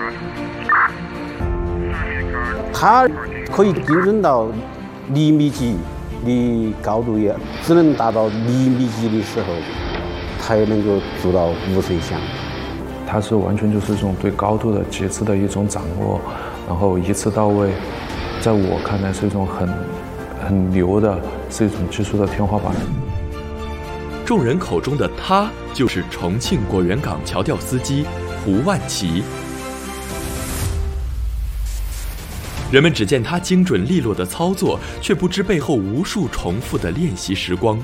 它可以精准到厘米级的高度，也只能达到厘米级的时候，才能够做到无水响。 它是完全就是一种对高度的极致的一种掌握，然后一次到位，在我看来是一种很牛的，是一种技术的天花板。 众人口中的他，就是重庆果园港桥吊司机胡万奇。人们只见他精准利落的操作，却不知背后无数重复的练习时光。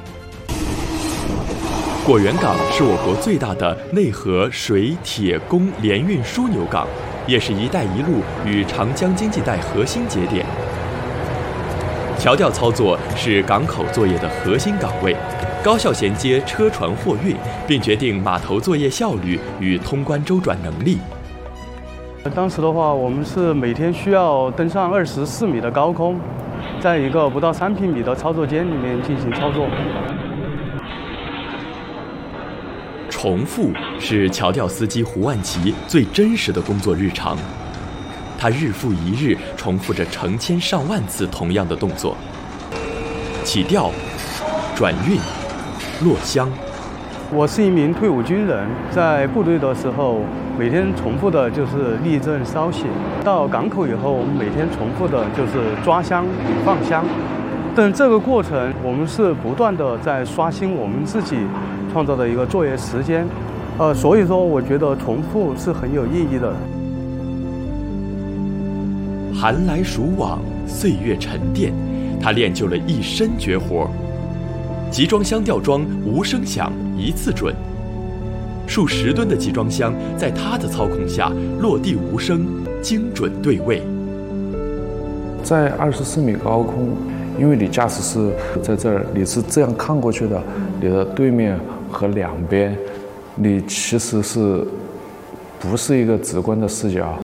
果园港是我国最大的内河水铁工联运枢纽港，也是一带一路与长江经济带核心节点。桥吊操作是港口作业的核心岗位，高效衔接车船货运，并决定码头作业效率与通关周转能力。 当时的话，我们是每天需要登上24米的高空，在一个不到3平米的操作间里面进行操作。 重复是桥吊司机胡万奇最真实的工作日常，他日复一日重复着成千上万次同样的动作：起吊、转运、落箱。 我是一名退伍军人，在部队的时候，每天重复的就是立正稍息；到港口以后，我们每天重复的就是抓箱与放箱。但这个过程，我们是不断的在刷新我们自己创造的一个作业时间。所以说，我觉得重复是很有意义的。 寒来暑往，岁月沉淀，他练就了一身绝活。集装箱吊装无声响，一次准。数10吨的集装箱在他的操控下落地无声，精准对位。 在24米高空，因为你驾驶是在这儿，你是这样看过去的，你的对面和两边，你其实是不是一个直观的视角？